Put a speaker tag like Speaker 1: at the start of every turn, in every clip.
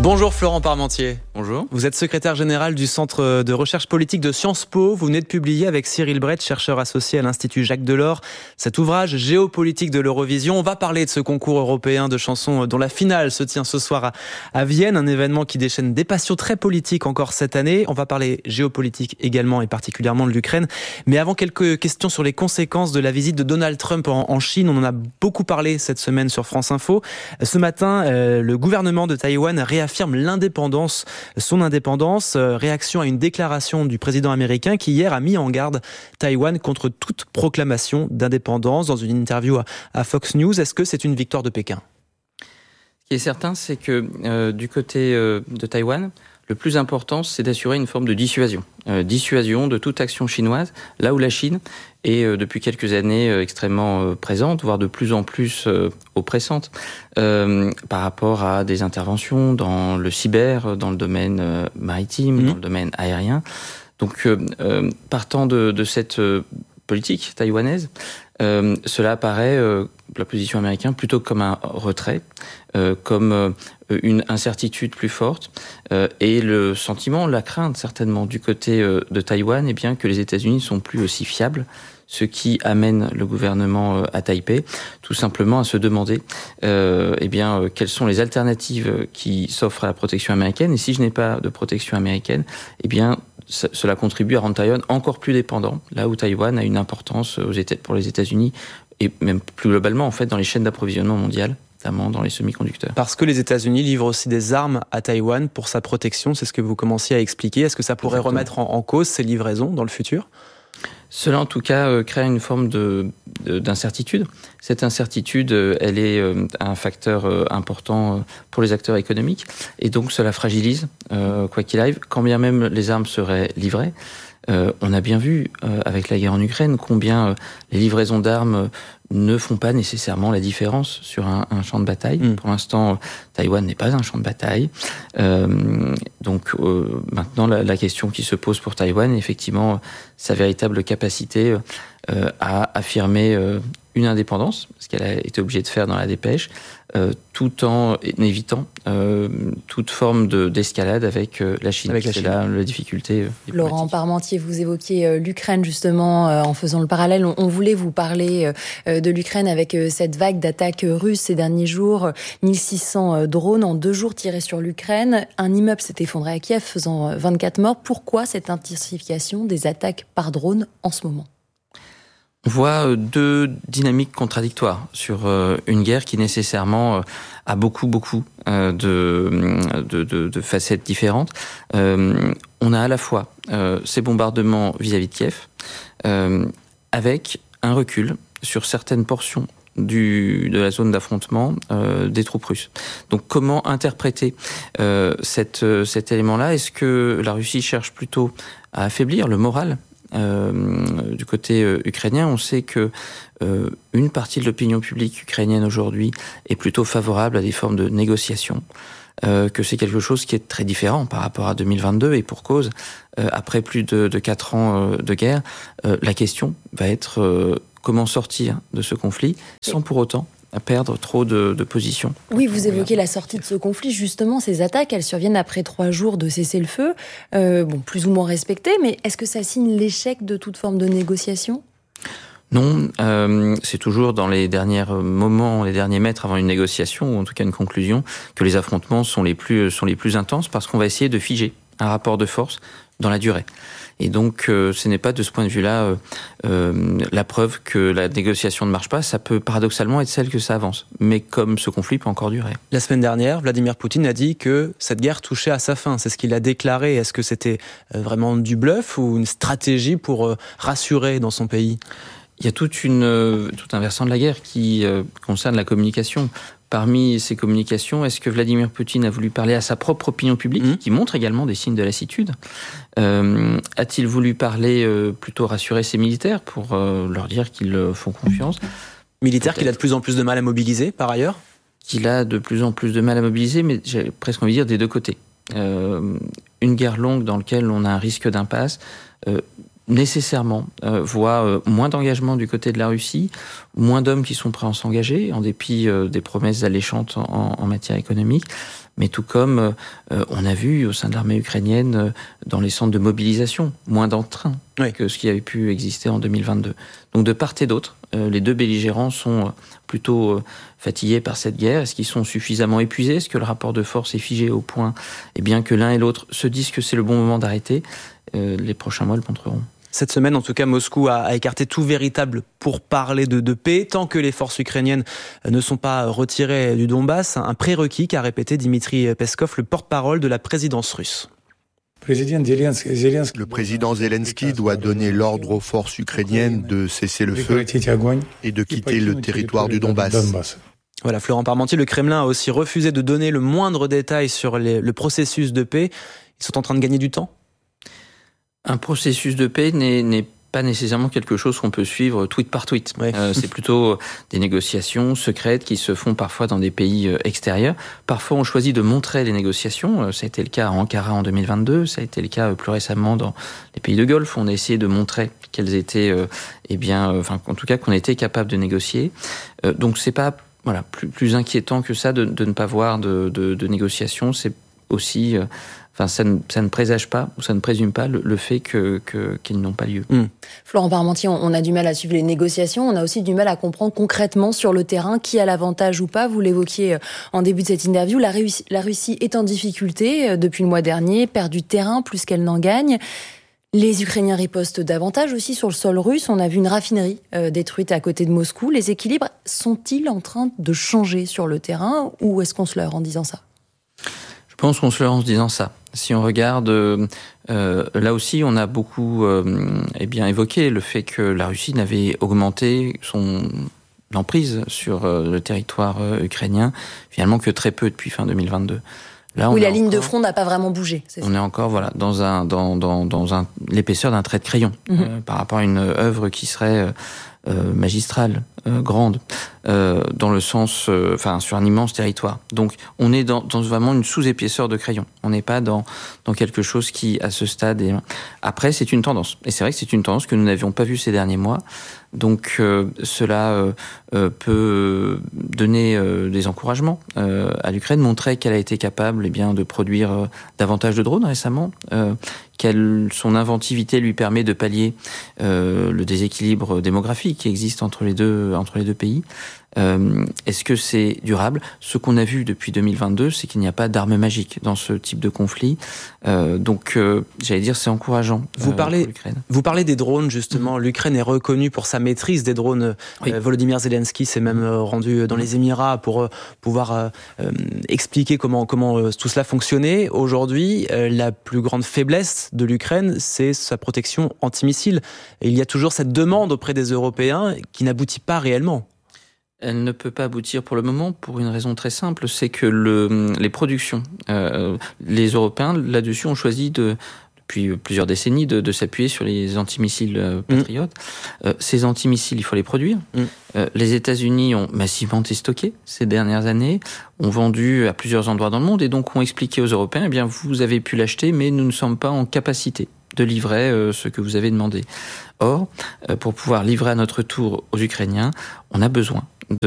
Speaker 1: Bonjour Florent Parmentier.
Speaker 2: Bonjour.
Speaker 1: Vous êtes secrétaire général du Centre de recherche politique de Sciences Po. Vous venez de publier avec Cyril Brett, chercheur associé à l'Institut Jacques Delors, cet ouvrage Géopolitique de l'Eurovision. On va parler de ce concours européen de chansons dont la finale se tient ce soir à Vienne, un événement qui déchaîne des passions très politiques encore cette année. On va parler géopolitique également et particulièrement de l'Ukraine. Mais avant, quelques questions sur les conséquences de la visite de Donald Trump en Chine. On en a beaucoup parlé cette semaine sur France Info. Ce matin, le gouvernement de Taïwan réaffirme son indépendance, réaction à une déclaration du président américain qui hier a mis en garde Taïwan contre toute proclamation d'indépendance dans une interview à Fox News. Est-ce que c'est une victoire de Pékin ?
Speaker 2: Ce qui est certain, c'est que du côté de Taïwan, le plus important, c'est d'assurer une forme de dissuasion. Dissuasion de toute action chinoise, là où la Chine est depuis quelques années extrêmement présente, voire de plus en plus oppressante, par rapport à des interventions dans le cyber, dans le domaine maritime, dans le domaine aérien. Donc, partant de cette politique taïwanaise, cela apparaît, la position américaine, plutôt comme un retrait, comme une incertitude plus forte, et le sentiment, la crainte certainement du côté de Taïwan, eh bien, que les États-Unis ne sont plus aussi fiables, ce qui amène le gouvernement à Taipei tout simplement à se demander quelles sont les alternatives qui s'offrent à la protection américaine, et si je n'ai pas de protection américaine, eh bien, cela contribue à rendre Taïwan encore plus dépendant, là où Taïwan a une importance pour les États-Unis et même plus globalement en fait dans les chaînes d'approvisionnement mondiales, notamment dans les semi-conducteurs.
Speaker 1: Parce que les États-Unis livrent aussi des armes à Taïwan pour sa protection, c'est ce que vous commenciez à expliquer. Est-ce que ça pourrait remettre en cause ces livraisons dans le futur ?
Speaker 2: Cela, en tout cas, crée une forme d'incertitude. Cette incertitude, elle est un facteur important pour les acteurs économiques. Et donc, cela fragilise, quoi qu'il arrive, quand bien même les armes seraient livrées. On a bien vu, avec la guerre en Ukraine, combien les livraisons d'armes ne font pas nécessairement la différence sur un champ de bataille. Pour l'instant, Taïwan n'est pas un champ de bataille. Donc maintenant, la question qui se pose pour Taïwan est effectivement sa véritable capacité à affirmer une indépendance, ce qu'elle a été obligée de faire dans la dépêche, tout en évitant toute forme d'escalade avec la Chine. C'est là la difficulté.
Speaker 3: Laurent Parmentier, vous évoquiez l'Ukraine justement en faisant le parallèle. On voulait vous parler de l'Ukraine avec cette vague d'attaques russes ces derniers jours. 1600 drones en 2 jours tirés sur l'Ukraine. Un immeuble s'est effondré à Kiev, faisant 24 morts. Pourquoi cette intensification des attaques par drone en ce moment ?
Speaker 2: On voit 2 dynamiques contradictoires sur une guerre qui nécessairement a beaucoup de facettes différentes. On a à la fois ces bombardements vis-à-vis de Kiev, avec un recul sur certaines portions de la zone d'affrontement des troupes russes. Donc comment interpréter cet élément-là ? Est-ce que la Russie cherche plutôt à affaiblir le moral du côté ukrainien? On sait que une partie de l'opinion publique ukrainienne aujourd'hui est plutôt favorable à des formes de négociation, que c'est quelque chose qui est très différent par rapport à 2022, et pour cause, après plus de 4 ans de guerre, la question va être comment sortir de ce conflit sans pour autant à perdre trop de positions.
Speaker 3: Oui, vous évoquez la sortie de ce conflit. Justement, ces attaques, elles surviennent après 3 jours de cessez-le-feu, plus ou moins respecté, mais est-ce que ça signe l'échec de toute forme de négociation ?
Speaker 2: Non, c'est toujours dans les derniers moments, les derniers mètres avant une négociation, ou en tout cas une conclusion, que les affrontements sont les plus intenses, parce qu'on va essayer de figer un rapport de force dans la durée. Et donc, ce n'est pas de ce point de vue-là la preuve que la négociation ne marche pas. Ça peut paradoxalement être celle que ça avance. Mais comme ce conflit peut encore durer.
Speaker 1: La semaine dernière, Vladimir Poutine a dit que cette guerre touchait à sa fin. C'est ce qu'il a déclaré. Est-ce que c'était vraiment du bluff ou une stratégie pour rassurer dans son pays ?
Speaker 2: Il y a tout un versant de la guerre qui concerne la communication. Parmi ces communications, est-ce que Vladimir Poutine a voulu parler à sa propre opinion publique, qui montre également des signes de lassitude ? A-t-il voulu parler, plutôt rassurer ses militaires pour leur dire qu'ils font confiance ?
Speaker 1: Militaire qu'il a de plus en plus de mal à mobiliser, par ailleurs ?
Speaker 2: Qu'il a de plus en plus de mal à mobiliser, mais j'ai presque envie de dire des 2 côtés. Une guerre longue dans laquelle on a un risque d'impasse nécessairement voit moins d'engagement du côté de la Russie, moins d'hommes qui sont prêts à s'engager, en dépit des promesses alléchantes en matière économique. Mais tout comme on a vu au sein de l'armée ukrainienne, dans les centres de mobilisation, moins d'entrain que ce qui avait pu exister en 2022. Donc de part et d'autre, les deux belligérants sont plutôt fatigués par cette guerre. Est-ce qu'ils sont suffisamment épuisés ? Est-ce que le rapport de force est figé au point que l'un et l'autre se disent que c'est le bon moment d'arrêter ? Les prochains mois le montreront.
Speaker 1: Cette semaine, en tout cas, Moscou a écarté tout véritable pourparler de paix tant que les forces ukrainiennes ne sont pas retirées du Donbass. Un prérequis qu'a répété Dmitri Peskov, le porte-parole de la présidence russe.
Speaker 4: Le président Zelensky doit donner l'ordre aux forces ukrainiennes de cesser le feu et de quitter le territoire du Donbass.
Speaker 1: Voilà, Florent Parmentier, le Kremlin a aussi refusé de donner le moindre détail sur le processus de paix. Ils sont en train de gagner du temps ?
Speaker 2: Un processus de paix n'est pas nécessairement quelque chose qu'on peut suivre tweet par tweet.
Speaker 1: Ouais.
Speaker 2: C'est plutôt des négociations secrètes qui se font parfois dans des pays extérieurs. Parfois, on choisit de montrer les négociations. Ça a été le cas à Ankara en 2022. Ça a été le cas plus récemment dans les pays de Golfe. On a essayé de montrer qu'elles étaient, en tout cas, qu'on était capable de négocier. Donc, c'est pas, plus inquiétant que ça de ne pas voir de négociations. C'est aussi, ça ne présage pas ou ça ne présume pas le fait qu'ils n'ont pas lieu.
Speaker 3: Florent Parmentier, on a du mal à suivre les négociations, on a aussi du mal à comprendre concrètement sur le terrain qui a l'avantage ou pas. Vous l'évoquiez en début de cette interview, la Russie est en difficulté depuis le mois dernier, perd du terrain plus qu'elle n'en gagne. Les Ukrainiens ripostent davantage aussi sur le sol russe. On a vu une raffinerie détruite à côté de Moscou. Les équilibres sont-ils en train de changer sur le terrain ou est-ce qu'on se leurre en disant ça ?
Speaker 2: Je pense qu'on se leurre en se disant ça. Si on regarde, là aussi, on a beaucoup évoqué le fait que la Russie n'avait augmenté son emprise sur le territoire ukrainien, finalement que très peu depuis fin 2022. Là,
Speaker 3: la ligne de front n'a pas vraiment bougé.
Speaker 2: On est encore dans l'épaisseur d'un trait de crayon par rapport à une œuvre qui serait magistrale, grande, dans le sens, sur un immense territoire. Donc, on est dans vraiment une sous-épaisseur de crayon. On n'est pas dans quelque chose qui, à ce stade, est... Après, c'est une tendance. Et c'est vrai que c'est une tendance que nous n'avions pas vue ces derniers mois. Donc, cela peut donner des encouragements à l'Ukraine, montrer qu'elle a été capable de produire davantage de drones récemment, son inventivité lui permet de pallier le déséquilibre démographique qui existe entre les deux pays. Est-ce que c'est durable ? Ce qu'on a vu depuis 2022, c'est qu'il n'y a pas d'arme magique dans ce type de conflit. J'allais dire, c'est encourageant.
Speaker 1: Vous parlez des drones, justement. L'Ukraine est reconnue pour sa maîtrise des drones. Oui. Volodymyr Zelensky s'est même rendu dans les Émirats pour pouvoir expliquer comment tout cela fonctionnait. Aujourd'hui, la plus grande faiblesse de l'Ukraine, c'est sa protection antimissile. Et il y a toujours cette demande auprès des Européens qui n'aboutit pas réellement.
Speaker 2: Elle ne peut pas aboutir pour le moment pour une raison très simple, c'est que les productions, les Européens là-dessus ont choisi depuis plusieurs décennies de s'appuyer sur les antimissiles patriotes. Ces antimissiles, il faut les produire. Les États-Unis ont massivement déstocké ces dernières années, ont vendu à plusieurs endroits dans le monde et donc ont expliqué aux Européens, vous avez pu l'acheter, mais nous ne sommes pas en capacité de livrer ce que vous avez demandé. Or, pour pouvoir livrer à notre tour aux Ukrainiens, on a besoin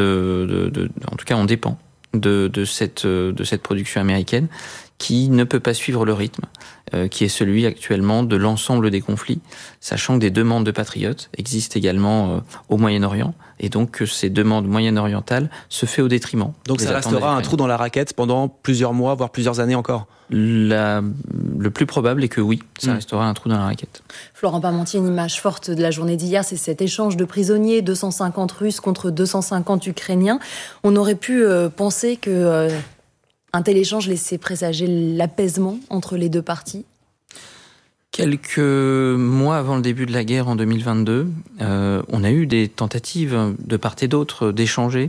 Speaker 2: en tout cas, on dépend de cette production américaine qui ne peut pas suivre le rythme qui est celui actuellement de l'ensemble des conflits, sachant que des demandes de patriotes existent également au Moyen-Orient, et donc que ces demandes moyen-orientales se fait au détriment.
Speaker 1: Donc ça restera un trou dans la raquette pendant plusieurs mois, voire plusieurs années encore.
Speaker 2: Le plus probable est que oui, ça restera un trou dans la raquette.
Speaker 3: Florent Parmentier, une image forte de la journée d'hier, c'est cet échange de prisonniers, 250 Russes contre 250 Ukrainiens. On aurait pu penser que un tel échange laissait présager l'apaisement entre les deux parties.
Speaker 2: Quelques mois avant le début de la guerre en 2022, on a eu des tentatives de part et d'autre d'échanger,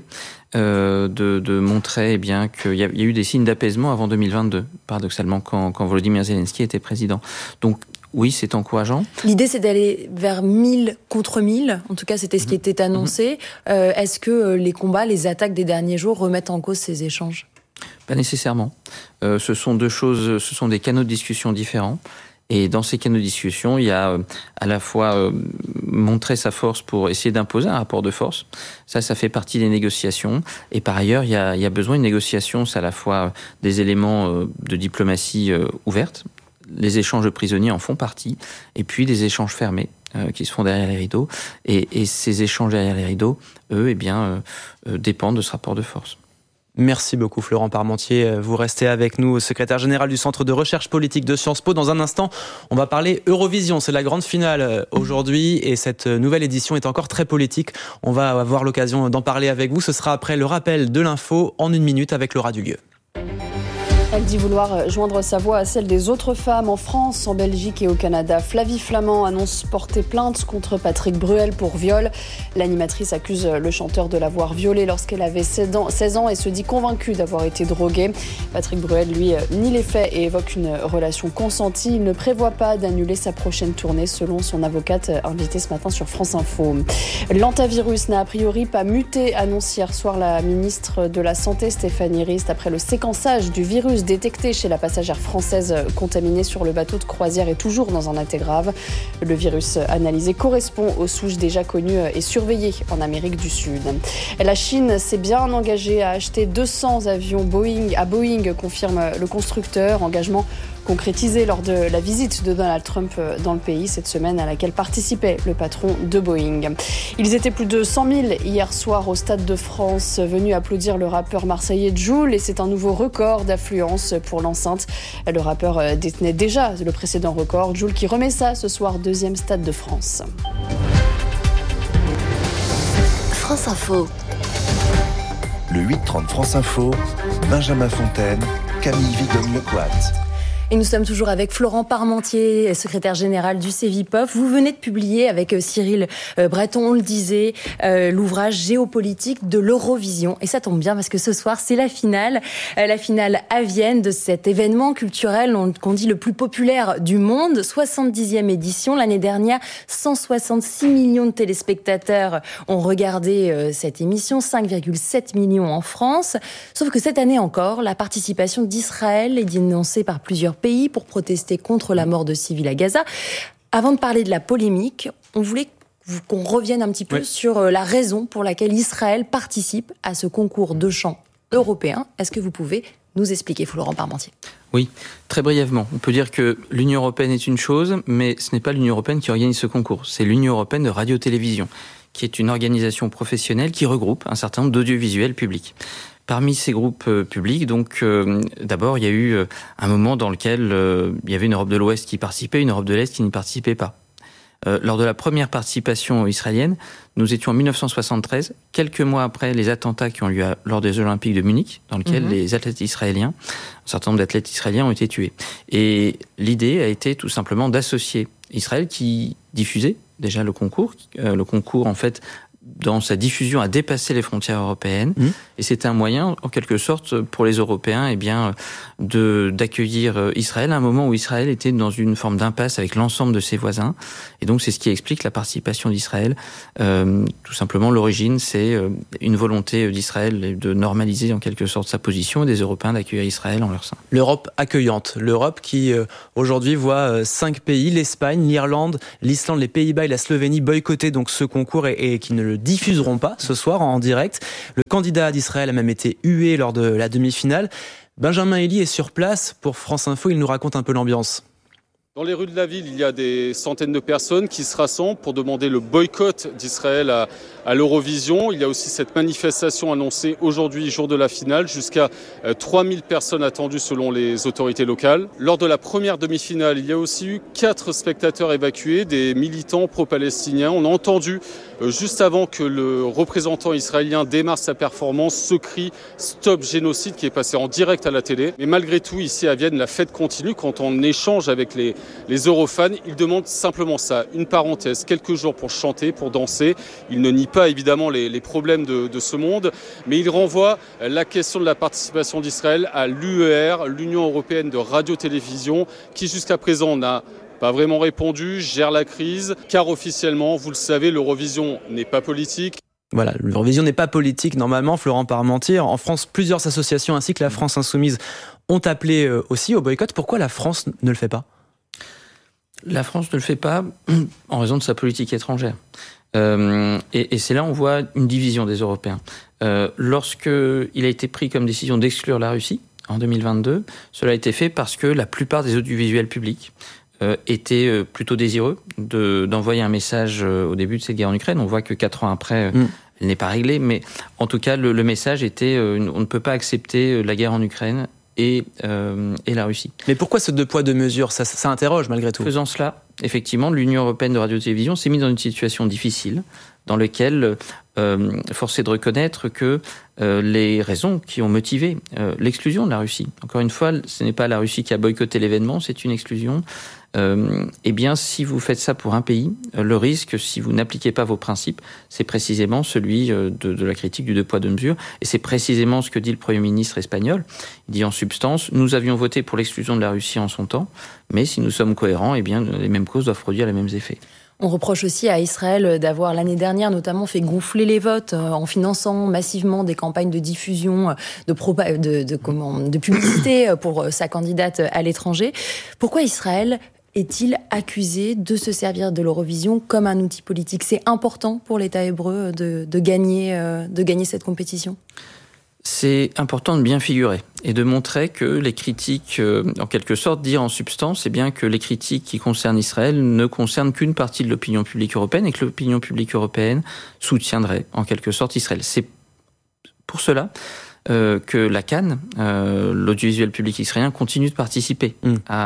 Speaker 2: de montrer qu'il y a eu des signes d'apaisement avant 2022, paradoxalement, quand Volodymyr Zelensky était président. Donc oui, c'est encourageant.
Speaker 3: L'idée, c'est d'aller vers 1000 contre 1000. En tout cas, c'était ce qui était annoncé. Est-ce que les combats, les attaques des derniers jours remettent en cause ces échanges ?
Speaker 2: Pas nécessairement. Ce sont deux choses, ce sont des canaux de discussion différents. Et dans ces canaux de discussion, il y a à la fois montrer sa force pour essayer d'imposer un rapport de force. Ça fait partie des négociations. Et par ailleurs, il y a besoin d'une négociation. C'est à la fois des éléments de diplomatie ouverte. Les échanges de prisonniers en font partie. Et puis des échanges fermés qui se font derrière les rideaux. Et ces échanges derrière les rideaux, eux, dépendent de ce rapport de force.
Speaker 1: Merci beaucoup Florent Parmentier. Vous restez avec nous, secrétaire général du Centre de recherche politique de Sciences Po. Dans un instant, on va parler Eurovision. C'est la grande finale aujourd'hui et cette nouvelle édition est encore très politique. On va avoir l'occasion d'en parler avec vous. Ce sera après le rappel de l'info en 1 minute avec Laura Dulieu.
Speaker 5: Elle dit vouloir joindre sa voix à celle des autres femmes en France, en Belgique et au Canada. Flavie Flament annonce porter plainte contre Patrick Bruel pour viol. L'animatrice accuse le chanteur de l'avoir violée lorsqu'elle avait 16 ans et se dit convaincue d'avoir été droguée. Patrick Bruel, lui, nie les faits et évoque une relation consentie. Il ne prévoit pas d'annuler sa prochaine tournée, selon son avocate invitée ce matin sur France Info. L'antavirus n'a a priori pas muté, annonce hier soir la ministre de la Santé, Stéphanie Rist, après le séquençage du virus détecté chez la passagère française contaminée sur le bateau de croisière est toujours dans un état grave. Le virus analysé correspond aux souches déjà connues et surveillées en Amérique du Sud. La Chine s'est bien engagée à acheter 200 avions Boeing à Boeing, confirme le constructeur. Engagement concrétisé lors de la visite de Donald Trump dans le pays cette semaine à laquelle participait le patron de Boeing. Ils étaient plus de 100 000 hier soir au Stade de France venus applaudir le rappeur marseillais Jul et c'est un nouveau record d'affluence pour l'enceinte. Le rappeur détenait déjà le précédent record. Jul qui remet ça ce soir, 2e Stade de France.
Speaker 6: France Info.
Speaker 7: Le 8-30 France Info, Benjamin Fontaine, Camille Vigogne-Lecoat.
Speaker 3: Et nous sommes toujours avec Florent Parmentier, secrétaire général du CEVIPOF. Vous venez de publier avec Cyril Breton, on le disait, l'ouvrage géopolitique de l'Eurovision. Et ça tombe bien parce que ce soir, c'est la finale à Vienne de cet événement culturel qu'on dit le plus populaire du monde. 70e édition. L'année dernière, 166 millions de téléspectateurs ont regardé cette émission, 5,7 millions en France. Sauf que cette année encore, la participation d'Israël est dénoncée par plusieurs pays pour protester contre la mort de civils à Gaza. Avant de parler de la polémique, on voulait qu'on revienne un petit peu sur la raison pour laquelle Israël participe à ce concours de chant européen. Est-ce que vous pouvez nous expliquer, Florent Parmentier ?
Speaker 2: Oui, très brièvement. On peut dire que l'Union européenne est une chose, mais ce n'est pas l'Union européenne qui organise ce concours. C'est l'Union européenne de radio-télévision, qui est une organisation professionnelle qui regroupe un certain nombre d'audiovisuels publics. Parmi ces groupes publics, donc, d'abord, il y a eu un moment dans lequel il y avait une Europe de l'Ouest qui participait, une Europe de l'Est qui n'y participait pas. Lors de la première participation israélienne, nous étions en 1973, quelques mois après les attentats qui ont eu lieu lors des Olympiques de Munich, dans lesquels les athlètes israéliens, un certain nombre d'athlètes israéliens ont été tués. Et l'idée a été tout simplement d'associer Israël qui diffusait déjà le concours. Le concours, en fait, dans sa diffusion, a dépassé les frontières européennes. Et c'était un moyen, en quelque sorte, pour les Européens, d'accueillir Israël à un moment où Israël était dans une forme d'impasse avec l'ensemble de ses voisins. Et donc, c'est ce qui explique la participation d'Israël. Tout simplement, l'origine, c'est une volonté d'Israël de normaliser, en quelque sorte, sa position et des Européens d'accueillir Israël en leur sein.
Speaker 1: L'Europe accueillante. L'Europe qui, aujourd'hui, voit 5 pays, l'Espagne, l'Irlande, l'Islande, les Pays-Bas et la Slovénie boycotter donc ce concours et qui ne le diffuseront pas ce soir en direct. Le candidat d'Israël a même été hué lors de la demi-finale. Benjamin Elie est sur place pour France Info, il nous raconte un peu l'ambiance.
Speaker 8: Dans les rues de la ville, il y a des centaines de personnes qui se rassemblent pour demander le boycott d'Israël à l'Eurovision. Il y a aussi cette manifestation annoncée aujourd'hui, jour de la finale, jusqu'à 3000 personnes attendues selon les autorités locales. Lors de la première demi-finale, il y a aussi eu 4 spectateurs évacués, des militants pro-palestiniens. On a entendu, juste avant que le représentant israélien démarre sa performance, ce cri « Stop génocide » qui est passé en direct à la télé. Mais malgré tout, ici à Vienne, la fête continue. Quand on échange avec les eurofans, ils demandent simplement ça, une parenthèse, quelques jours pour chanter, pour danser. Ils ne nient pas évidemment les problèmes de ce monde, mais ils renvoient la question de la participation d'Israël à l'UER, l'Union européenne de radio-télévision, qui jusqu'à présent n'a pas vraiment répondu, gère la crise, car officiellement, vous le savez, l'Eurovision n'est pas politique.
Speaker 1: Voilà, l'Eurovision n'est pas politique normalement, Florent Parmentier. En France, plusieurs associations ainsi que la France Insoumise ont appelé aussi au boycott. Pourquoi la France ne le fait pas ?
Speaker 2: La France ne le fait pas en raison de sa politique étrangère. Et c'est là où on voit une division des Européens. Lorsqu'il a été pris comme décision d'exclure la Russie, en 2022, cela a été fait parce que la plupart des audiovisuels publics étaient plutôt désireux d'envoyer un message au début de cette guerre en Ukraine. On voit que 4 ans après, elle n'est pas réglée, mais en tout cas, le message était on ne peut pas accepter la guerre en Ukraine et la Russie.
Speaker 1: Mais pourquoi ce 2 poids 2 mesures ? Ça interroge malgré tout.
Speaker 2: Faisant cela, effectivement, l'Union européenne de radio-télévision s'est mise dans une situation difficile dans laquelle force est de reconnaître que les raisons qui ont motivé l'exclusion de la Russie, encore une fois, ce n'est pas la Russie qui a boycotté l'événement, c'est une exclusion. Eh bien, si vous faites ça pour un pays, le risque, si vous n'appliquez pas vos principes, c'est précisément celui de la critique du 2 poids 2 mesures. Et c'est précisément ce que dit le Premier ministre espagnol. Il dit en substance, nous avions voté pour l'exclusion de la Russie en son temps, mais si nous sommes cohérents, eh bien, les mêmes causes doivent produire les mêmes effets.
Speaker 3: On reproche aussi à Israël d'avoir, l'année dernière notamment, fait gonfler les votes en finançant massivement des campagnes de diffusion, de publicité pour sa candidate à l'étranger. Pourquoi Israël est-il accusé de se servir de l'Eurovision comme un outil politique ? C'est important pour l'État hébreu de gagner cette compétition ?
Speaker 2: C'est important de bien figurer et de montrer que les critiques, en quelque sorte, dire en substance, bien que les critiques qui concernent Israël ne concernent qu'une partie de l'opinion publique européenne et que l'opinion publique européenne soutiendrait, en quelque sorte, Israël. C'est pour cela que la Cannes, l'audiovisuel public israélien, continue de participer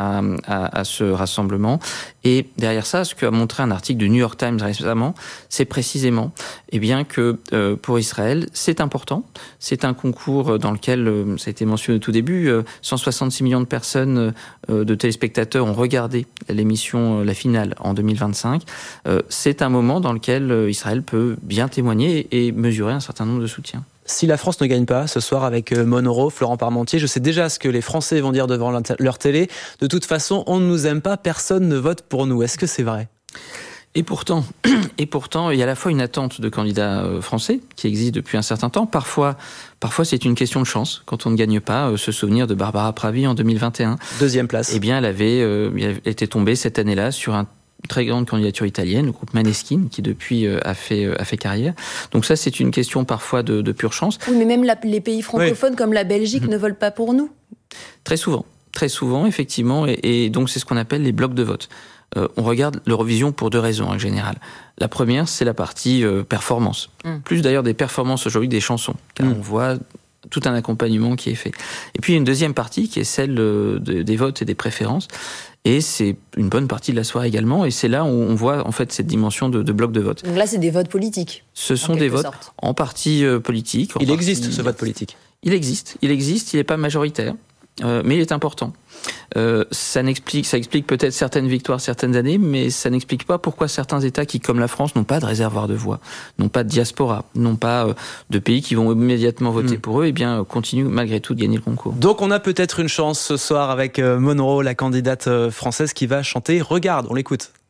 Speaker 2: à ce rassemblement. Et derrière ça, ce qu'a montré un article du New York Times récemment, c'est précisément que pour Israël, c'est important. C'est un concours dans lequel, ça a été mentionné au tout début, 166 millions de personnes, de téléspectateurs ont regardé l'émission, la finale, en 2025. C'est un moment dans lequel Israël peut bien témoigner et mesurer un certain nombre de soutiens.
Speaker 1: Si la France ne gagne pas ce soir avec Monoro, Florent Parmentier, je sais déjà ce que les Français vont dire devant leur télé. De toute façon, on ne nous aime pas, personne ne vote pour nous. Est-ce que c'est vrai ?
Speaker 2: Et pourtant, il y a à la fois une attente de candidats français qui existe depuis un certain temps. Parfois, c'est une question de chance quand on ne gagne pas. Se souvenir de Barbara Pravi en 2021.
Speaker 1: Deuxième place.
Speaker 2: Elle était tombée cette année-là sur une très grande candidature italienne, le groupe Maneskin, qui depuis a fait carrière. Donc ça, c'est une question parfois de pure chance.
Speaker 3: Oui, mais même les pays francophones comme la Belgique ne veulent pas pour nous.
Speaker 2: Très souvent, effectivement, et donc c'est ce qu'on appelle les blocs de vote. On regarde l'Eurovision pour 2 raisons en général. La première, c'est la partie performance. Plus d'ailleurs des performances aujourd'hui des chansons, car on voit tout un accompagnement qui est fait. Et puis il y a une deuxième partie qui est celle des votes et des préférences. Et c'est une bonne partie de la soirée également. Et c'est là où on voit en fait cette dimension de bloc de vote.
Speaker 3: Donc là, c'est des votes politiques.
Speaker 2: Ce sont des votes en partie politiques.
Speaker 1: Il existe ce vote politique.
Speaker 2: Il existe. Il n'est pas majoritaire. Mais il est important. Ça explique peut-être certaines victoires certaines années, mais ça n'explique pas pourquoi certains États qui, comme la France, n'ont pas de réservoir de voix, n'ont pas de diaspora, n'ont pas de pays qui vont immédiatement voter pour eux, continuent malgré tout de gagner le concours.
Speaker 1: Donc on a peut-être une chance ce soir avec Monoro, la candidate française qui va chanter « Regarde », on l'écoute.